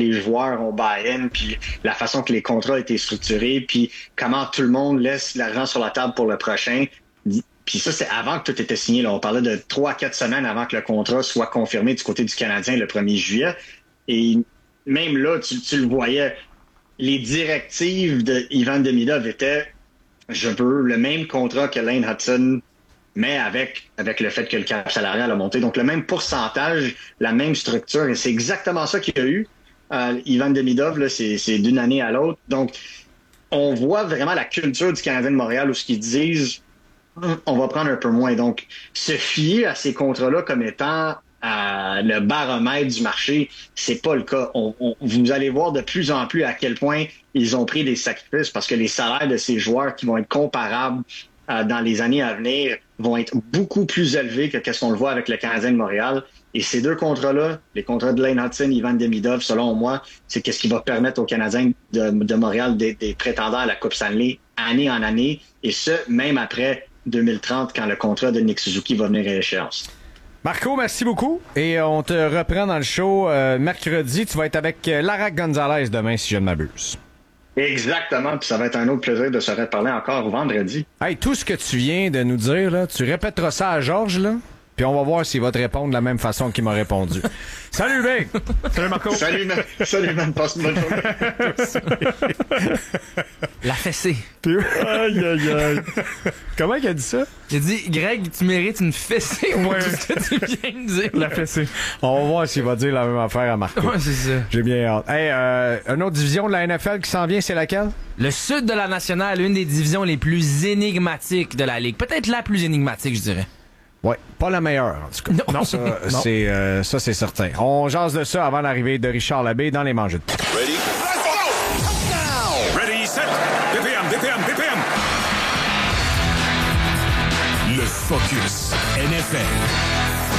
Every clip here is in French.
les joueurs ont buy-in, puis la façon que les contrats étaient structurés, puis comment tout le monde laisse l'argent sur la table pour le prochain. Puis ça, c'est avant que tout était signé. Là. On parlait de 3 à 4 semaines avant que le contrat soit confirmé du côté du Canadien le 1er juillet. Et même là, tu le voyais, les directives de Ivan Demidov étaient « Je veux le même contrat que Lane Hudson », mais avec le fait que le cap salarial a monté. Donc, le même pourcentage, la même structure. Et c'est exactement ça qu'il y a eu. Ivan Demidov, là, c'est d'une année à l'autre. Donc, on voit vraiment la culture du Canadien de Montréal où ce qu'ils disent on va prendre un peu moins. Donc, se fier à ces contrats-là comme étant le baromètre du marché, c'est pas le cas. Vous allez voir de plus en plus à quel point ils ont pris des sacrifices parce que les salaires de ces joueurs qui vont être comparables dans les années à venir vont être beaucoup plus élevés que ce qu'on le voit avec le Canadien de Montréal. Et ces deux contrats-là, les contrats de Lane Hudson, Ivan Demidov, selon moi, c'est ce qui va permettre aux Canadiens de Montréal d'être prétendants à la Coupe Stanley année en année, et ce, même après 2030, quand le contrat de Nick Suzuki va venir à échéance. Marco, merci beaucoup. Et on te reprend dans le show mercredi. Tu vas être avec Lara Gonzalez demain, si je ne m'abuse. Exactement, puis ça va être un autre plaisir de se reparler encore vendredi. Hey, tout ce que tu viens de nous dire, là, tu répéteras ça à Georges, là, puis on va voir s'il va te répondre de la même façon qu'il m'a répondu. Salut, Big! Salut, Marco! Salut, man! Passe une bonne journée! La fessée. Aïe, aïe, aïe. Comment il a dit ça? J'ai dit, Greg, tu mérites une fessée au tout ce que tu viens de dire. La fessée. On va voir s'il va dire la même affaire à Marco. Ouais, c'est ça. J'ai bien hâte. Hey, une autre division de la NFL qui s'en vient, c'est laquelle? Le sud de la nationale, une des divisions les plus énigmatiques de la Ligue. Peut-être la plus énigmatique, je dirais. Ouais, pas la meilleure, en tout cas. Non. Ça, c'est certain. On jase de ça avant l'arrivée de Richard Labbé dans les manches de pied. Ready? Ready, set! BPM! Le Focus NFL.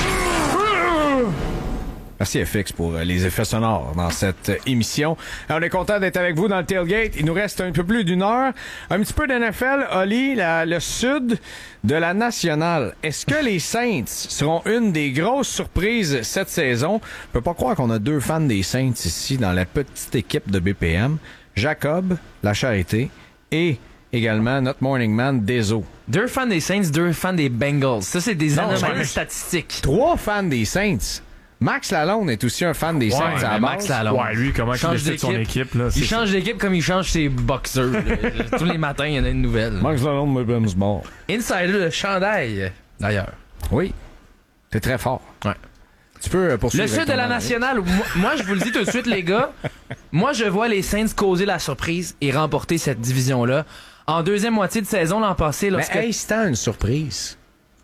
Merci FX pour les effets sonores dans cette émission. On est content d'être avec vous dans le tailgate. Il nous reste un peu plus d'une heure. Un petit peu d'NFL, Oli, le sud de la nationale. Est-ce que les Saints seront une des grosses surprises cette saison? Je peux pas croire qu'on a 2 fans des Saints ici dans la petite équipe de BPM. Jacob, La Charité, et également notre morning man, Deso. 2 fans des Saints, 2 fans des Bengals. Ça, c'est des anomalies statistiques. 3 fans des Saints. Max Lalonde est aussi un fan des Saints à la base. Max Lalonde. Ouais, lui, comment il décide son équipe, là. Il change d'équipe comme il change ses boxeurs. Tous les matins, il y en a une nouvelle. Max Lalonde me benz mort. Insider, le chandail, d'ailleurs. Oui. T'es très fort. Ouais. Tu peux poursuivre. Le sud de la nationale, moi, je vous le dis tout de suite, les gars. Moi, je vois les Saints causer la surprise et remporter cette division-là. En deuxième moitié de saison l'an passé, lorsque... Mais c'est une surprise.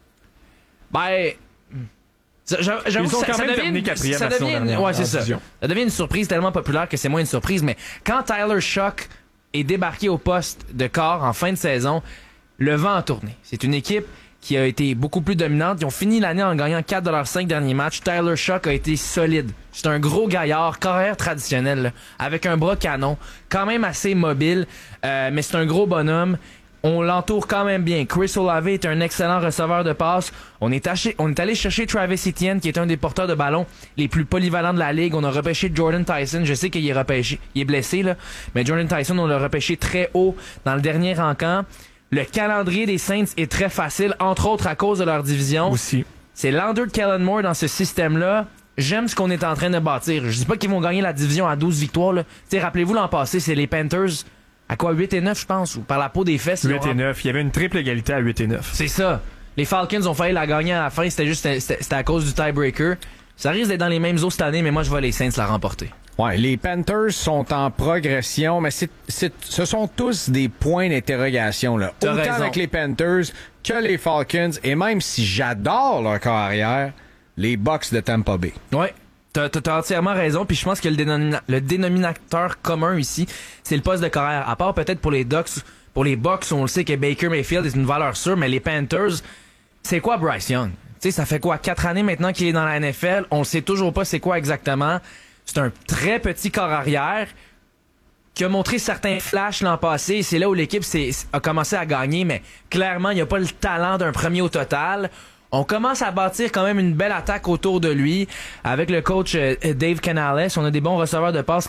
Ben... J'avoue, ils ont quand même terminé quatrième la saison dernière. Ouais, c'est ça. Ça devient une surprise tellement populaire que c'est moins une surprise. Mais quand Tyler Shock est débarqué au poste de corps en fin de saison, le vent a tourné. C'est une équipe qui a été beaucoup plus dominante. Ils ont fini l'année en gagnant 4 de leurs 5 derniers matchs. Tyler Shock a été solide. C'est un gros gaillard, carrière traditionnelle, là, avec un bras canon, quand même assez mobile, mais c'est un gros bonhomme. On l'entoure quand même bien. Chris Olave est un excellent receveur de passe. On est allé chercher Travis Etienne, qui est un des porteurs de ballon les plus polyvalents de la ligue. On a repêché Jordan Tyson. Je sais qu'il est repêché, il est blessé, là. Mais Jordan Tyson, on l'a repêché très haut dans le dernier encamp. Le calendrier des Saints est très facile, entre autres à cause de leur division. Aussi. C'est Lander Kellenmore dans ce système-là. J'aime ce qu'on est en train de bâtir. Je dis pas qu'ils vont gagner la division à 12 victoires, là. T'sais, rappelez-vous, l'an passé, c'est les Panthers... À quoi, 8 et 9, je pense, ou par la peau des fesses. 8 et 9. Il y avait une triple égalité à 8 et 9. C'est ça. Les Falcons ont failli la gagner à la fin. C'était à cause du tiebreaker. Ça risque d'être dans les mêmes eaux cette année, mais moi, je vois les Saints la remporter. Ouais, les Panthers sont en progression, mais ce sont tous des points d'interrogation, là. T'as Autant raison. avec les Panthers que les Falcons, et même si j'adore leur carrière, les Bucks de Tampa Bay. Ouais. T'as entièrement raison, puis je pense que le dénominateur commun ici, c'est le poste de carrière. À part peut-être pour les Bucks, on le sait que Baker Mayfield est une valeur sûre, mais les Panthers, c'est quoi Bryce Young? Tu sais, ça fait quoi, 4 années maintenant qu'il est dans la NFL, on sait toujours pas c'est quoi exactement. C'est un très petit corps arrière qui a montré certains flashs l'an passé, et c'est là où l'équipe a commencé à gagner, mais clairement, il n'y a pas le talent d'un premier au total. On commence à bâtir quand même une belle attaque autour de lui avec le coach Dave Canales. On a des bons receveurs de passe